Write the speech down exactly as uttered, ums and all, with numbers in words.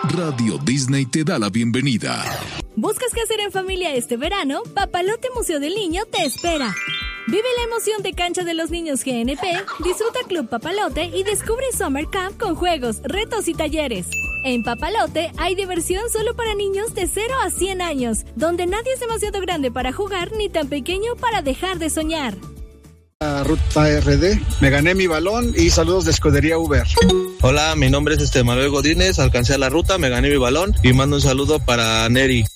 Radio Disney te da la bienvenida. ¿Buscas qué hacer en familia este verano? Papalote Museo del Niño te espera. Vive la emoción de Cancha de los Niños G N P, disfruta Club Papalote y descubre Summer Camp con juegos, retos y talleres. En Papalote hay diversión solo para niños de cero a cien años, donde nadie es demasiado grande para jugar ni tan pequeño para dejar de soñar. Ruta R D, me gané mi balón y saludos de Escudería Uber. Hola, mi nombre es este Manuel Godínez, alcancé a la ruta, me gané mi balón y mando un saludo para Neri.